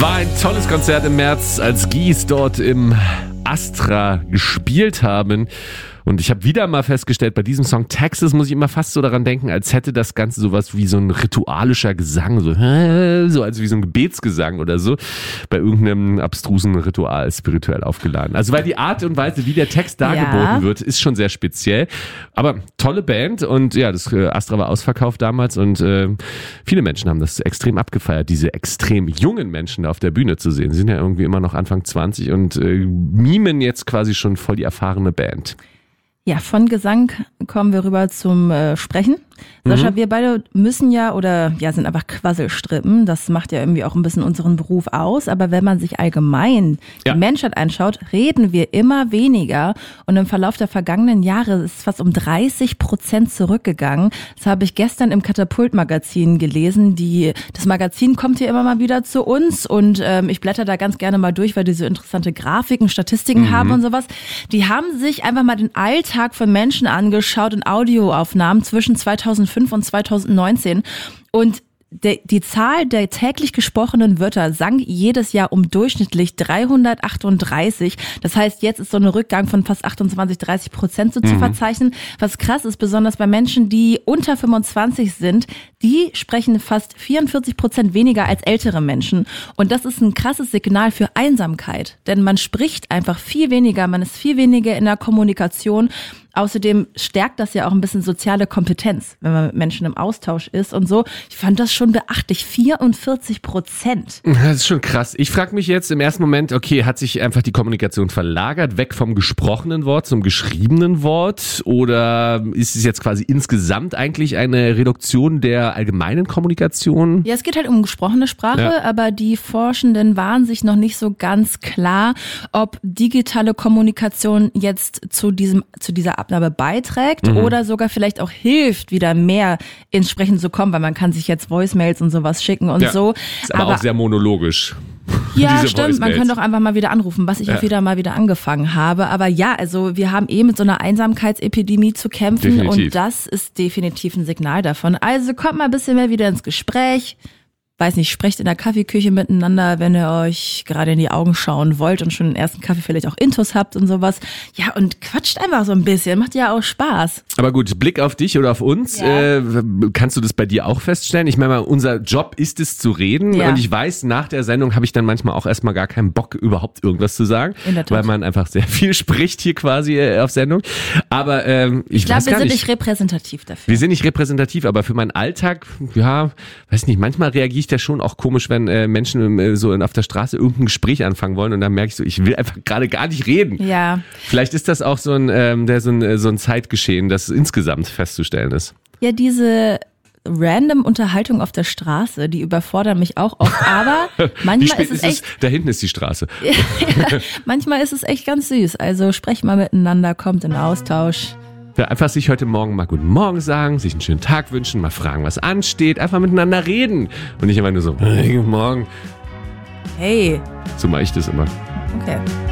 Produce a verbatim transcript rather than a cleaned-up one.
War ein tolles Konzert im März, als Gies dort im Astra gespielt haben. Und ich habe wieder mal festgestellt, bei diesem Song Texas muss ich immer fast so daran denken, als hätte das Ganze sowas wie so ein ritualischer Gesang, so, so als wie so ein Gebetsgesang oder so, bei irgendeinem abstrusen Ritual spirituell aufgeladen. Also weil die Art und Weise, wie der Text dargeboten ja. wird, ist schon sehr speziell. Aber tolle Band und ja, das Astra war ausverkauft damals und äh, viele Menschen haben das extrem abgefeiert, diese extrem jungen Menschen da auf der Bühne zu sehen. Sie sind ja irgendwie immer noch Anfang zwanzig und äh, mimen jetzt quasi schon voll die erfahrene Band. Ja, von Gesang kommen wir rüber zum äh, Sprechen. Sascha, mhm. wir beide müssen ja oder ja sind einfach Quasselstrippen. Das macht ja irgendwie auch ein bisschen unseren Beruf aus. Aber wenn man sich allgemein ja. die Menschheit anschaut, reden wir immer weniger. Und im Verlauf der vergangenen Jahre ist es fast um dreißig Prozent zurückgegangen. Das habe ich gestern im Katapult-Magazin gelesen. Die, das Magazin kommt hier immer mal wieder zu uns und ähm, ich blätter da ganz gerne mal durch, weil die so interessante Grafiken, Statistiken mhm. haben und sowas. Die haben sich einfach mal den Alltag von Menschen angeschaut in Audioaufnahmen zwischen zweitausendfünf und zweitausendneunzehn und der, die Zahl der täglich gesprochenen Wörter sank jedes Jahr um durchschnittlich dreihundertachtunddreißig. Das heißt, jetzt ist so ein Rückgang von fast achtundzwanzig, dreißig Prozent so mhm. zu verzeichnen. Was krass ist, besonders bei Menschen, die unter fünfundzwanzig sind, die sprechen fast vierundvierzig Prozent weniger als ältere Menschen. Und das ist ein krasses Signal für Einsamkeit. Denn man spricht einfach viel weniger, man ist viel weniger in der Kommunikation. Außerdem stärkt das ja auch ein bisschen soziale Kompetenz, wenn man mit Menschen im Austausch ist und so. Ich fand das schon beachtlich, vierundvierzig Prozent. Das ist schon krass. Ich frage mich jetzt im ersten Moment, okay, hat sich einfach die Kommunikation verlagert, weg vom gesprochenen Wort zum geschriebenen Wort? Oder ist es jetzt quasi insgesamt eigentlich eine Reduktion der allgemeinen Kommunikation? Ja, es geht halt um gesprochene Sprache, ja. aber die Forschenden waren sich noch nicht so ganz klar, ob digitale Kommunikation jetzt zu diesem, zu dieser Abnahme beiträgt mhm. oder sogar vielleicht auch hilft, wieder mehr ins Sprechen zu kommen, weil man kann sich jetzt Voicemails und sowas schicken und ja, so. Ist aber, aber auch sehr monologisch. Ja, stimmt. Voicemails. Man kann doch einfach mal wieder anrufen, was ich ja. auch wieder mal wieder angefangen habe. Aber ja, also wir haben eh mit so einer Einsamkeitsepidemie zu kämpfen definitiv. Und das ist definitiv ein Signal davon. Also kommt mal ein bisschen mehr wieder ins Gespräch. Weiß nicht, sprecht in der Kaffeeküche miteinander, wenn ihr euch gerade in die Augen schauen wollt und schon den ersten Kaffee vielleicht auch Intus habt und sowas. Ja, und quatscht einfach so ein bisschen, macht ja auch Spaß. Aber gut, Blick auf dich oder auf uns, ja. äh, kannst du das bei dir auch feststellen? Ich meine mal, unser Job ist es zu reden ja. und ich weiß, nach der Sendung habe ich dann manchmal auch erstmal gar keinen Bock, überhaupt irgendwas zu sagen, in der Tat. Weil man einfach sehr viel spricht hier quasi äh, auf Sendung. Aber ähm, ich, ich glaube, wir sind nicht nicht repräsentativ dafür. Wir sind nicht repräsentativ, aber für meinen Alltag, ja, weiß nicht, manchmal reagiere ich ja schon auch komisch, wenn äh, Menschen äh, so in, auf der Straße irgendein Gespräch anfangen wollen und dann merke ich so, ich will einfach gerade gar nicht reden. Ja. Vielleicht ist das auch so ein, ähm, der, so ein, so ein Zeitgeschehen, das insgesamt festzustellen ist. Ja, diese random Unterhaltung auf der Straße, die überfordern mich auch oft, aber manchmal ist es ist echt... Es, da hinten ist die Straße. ja, manchmal ist es echt ganz süß, also sprecht mal miteinander, kommt in Austausch. Ja, einfach sich heute Morgen mal guten Morgen sagen, sich einen schönen Tag wünschen, mal fragen, was ansteht, einfach miteinander reden und nicht immer nur so, hey, guten Morgen. Hey. So mache ich das immer. Okay.